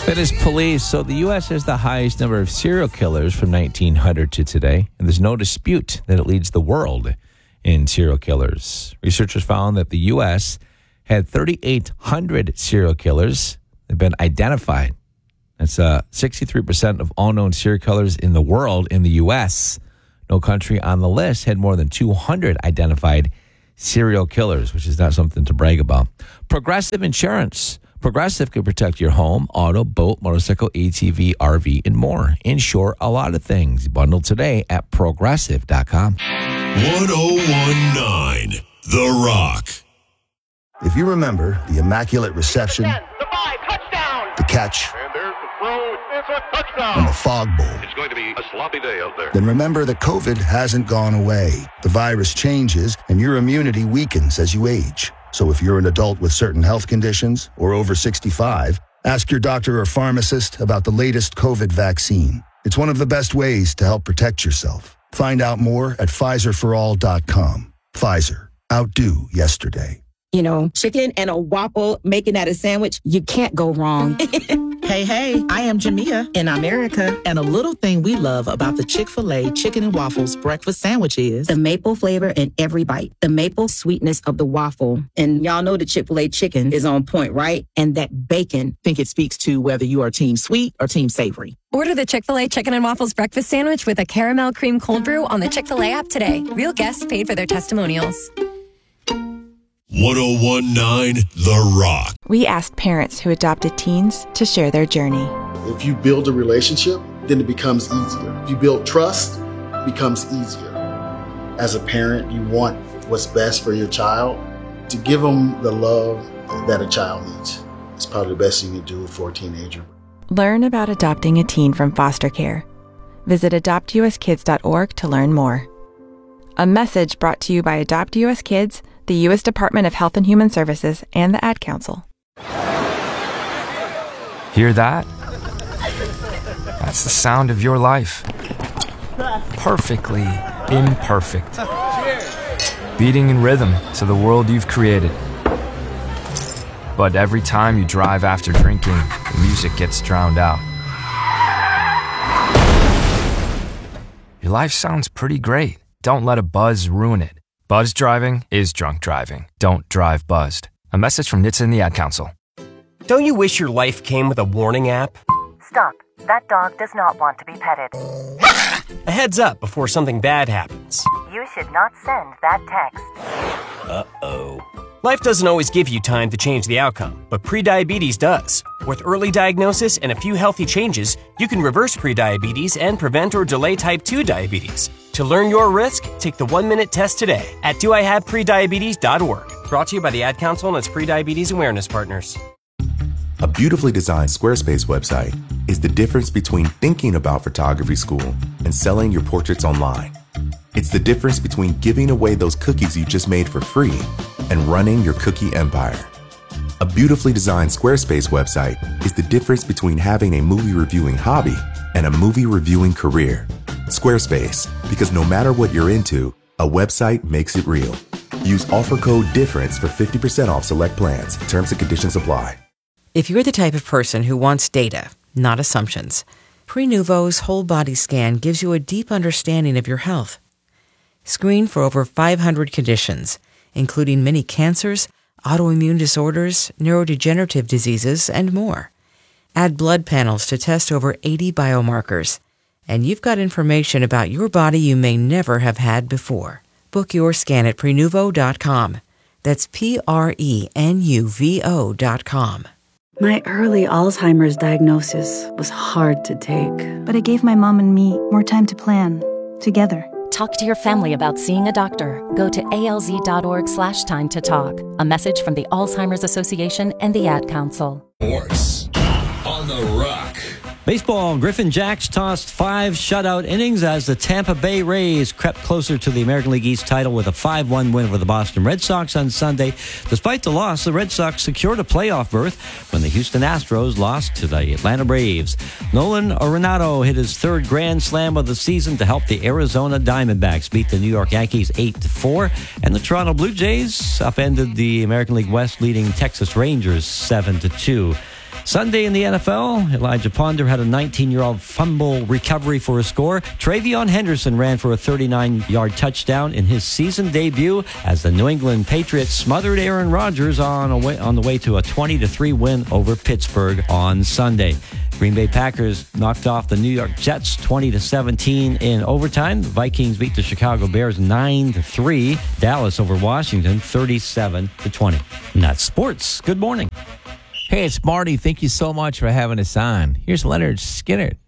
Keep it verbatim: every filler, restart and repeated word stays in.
That is police. So the U S has the highest number of serial killers from nineteen hundred to today, and there's no dispute that it leads the world in serial killers. Researchers found that the U S had thirty-eight hundred serial killers that have been identified. That's uh, sixty-three percent of all known serial killers in the world in the U S. No country on the list had more than two hundred identified serial killers, which is not something to brag about. Progressive Insurance. Progressive could protect your home, auto, boat, motorcycle, A T V, R V, and more. Insure a lot of things. Bundle today at progressive dot com. one oh one point nine The Rock. If you remember the immaculate reception, the five, touchdown. the catch, And there's the throw. It's a touchdown. and the fog bowl, It's going to be a sloppy day out there. then remember that COVID hasn't gone away. The virus changes, and your immunity weakens as you age. So if you're an adult with certain health conditions or over sixty-five, ask your doctor or pharmacist about the latest COVID vaccine. It's one of the best ways to help protect yourself. Find out more at Pfizer for all dot com. Pfizer. Outdo yesterday. You know, chicken and a waffle, making that a sandwich, you can't go wrong. Hey, hey, I am Jamia in America. And a little thing we love about the Chick-fil-A Chicken and Waffles breakfast sandwich is The maple flavor in every bite, the maple sweetness of the waffle. And y'all know the Chick-fil-A chicken is on point, right? And that bacon. I think it speaks to whether you are team sweet or team savory. Order the Chick-fil-A Chicken and Waffles breakfast sandwich with a caramel cream cold brew on the Chick-fil-A app today. Real guests paid for their testimonials. one oh one point nine The Rock. We asked parents who adopted teens to share their journey. If you build a relationship, then it becomes easier. If you build trust, it becomes easier. As a parent, you want what's best for your child. To give them the love that a child needs. It's probably the best thing you can do for a teenager. Learn about adopting a teen from foster care. Visit adopt u s kids dot org to learn more. A message brought to you by Adopt U S Kids, the U S Department of Health and Human Services, and the Ad Council. Hear that? That's the sound of your life. Perfectly imperfect. Beating in rhythm to the world you've created. But every time you drive after drinking, the music gets drowned out. Your life sounds pretty great. Don't let a buzz ruin it. Buzz driving is drunk driving. Don't drive buzzed. A message from N H T S A and the Ad Council. Don't you wish your life came with a warning app? Stop. That dog does not want to be petted. A heads up before something bad happens. You should not send that text. Uh-oh. Life doesn't always give you time to change the outcome, but prediabetes does. With early diagnosis and a few healthy changes, you can reverse prediabetes and prevent or delay type two diabetes. To learn your risk, take the one-minute test today at do I have prediabetes dot org. Brought to you by the Ad Council and its prediabetes awareness partners. A beautifully designed Squarespace website is the difference between thinking about photography school and selling your portraits online. It's the difference between giving away those cookies you just made for free and running your cookie empire. A beautifully designed Squarespace website is the difference between having a movie reviewing hobby and a movie reviewing career. Squarespace, because no matter what you're into, a website makes it real. Use offer code DIFFERENCE for fifty percent off select plans. Terms and conditions apply. If you're the type of person who wants data, not assumptions, Prenuvo's whole body scan gives you a deep understanding of your health. Screen for over five hundred conditions, including many cancers, autoimmune disorders, neurodegenerative diseases, and more. Add blood panels to test over eighty biomarkers, and you've got information about your body you may never have had before. Book your scan at Prenuvo dot com. That's P R E N U V O dot com. My early Alzheimer's diagnosis was hard to take, but it gave my mom and me more time to plan, together. Talk to your family about seeing a doctor. Go to A L Z dot org slash time to talk. A message from the Alzheimer's Association and the Ad Council. Sports on the Rock. Baseball, Griffin Jacks tossed five shutout innings as the Tampa Bay Rays crept closer to the American League East title with a five one win over the Boston Red Sox on Sunday. Despite the loss, the Red Sox secured a playoff berth when the Houston Astros lost to the Atlanta Braves. Nolan Arenado hit his third grand slam of the season to help the Arizona Diamondbacks beat the New York Yankees eight to four, and the Toronto Blue Jays upended the American League West leading Texas Rangers seven to two. Sunday in the N F L, Elijah Ponder had a nineteen-year-old fumble recovery for a score. Travion Henderson ran for a thirty-nine-yard touchdown in his season debut as the New England Patriots smothered Aaron Rodgers on, a way, on the way to a twenty to three win over Pittsburgh on Sunday. Green Bay Packers knocked off the New York Jets twenty to seventeen in overtime. The Vikings beat the Chicago Bears nine to three. Dallas over Washington thirty-seven to twenty. And that's sports. Good morning. Hey, it's Marty. Thank you so much for having us on. Here's Leonard Skinner.